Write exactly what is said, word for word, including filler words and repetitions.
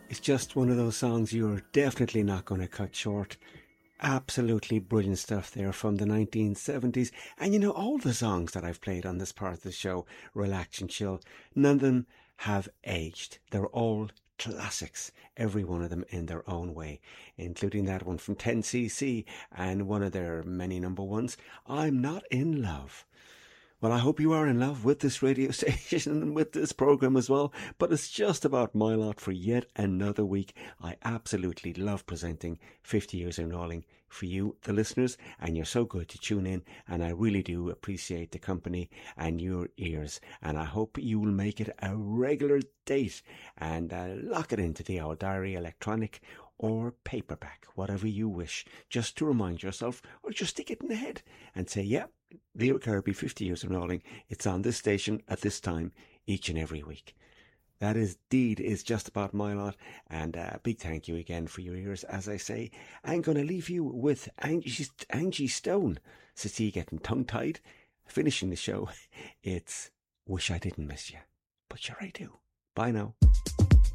It's just one of those songs you're definitely not going to cut short. Absolutely brilliant stuff there from the nineteen seventies. And you know, all the songs that I've played on this part of the show, Relax and Chill, none of them have aged. They're all classics, every one of them in their own way, including that one from ten C C and one of their many number ones, I'm Not in Love. Well, I hope you are in love with this radio station and with this program as well, but it's just about my lot for yet another week. I absolutely love presenting fifty years enrolling for you, the listeners, and you're so good to tune in, and I really do appreciate the company and your ears, and I hope you will make it a regular date and uh, lock it into the Owl Diary electronic or paperback, whatever you wish, just to remind yourself, or just stick it in the head and say, yeah, Leo Kirby, fifty years enrolling, it's on this station at this time each and every week. That is, indeed is just about my lot, and a uh, big thank you again for your ears, as I say. I'm going to leave you with Angie, Angie Stone, so see you getting tongue-tied. Finishing the show, it's Wish I Didn't Miss You, but sure I do. Bye now.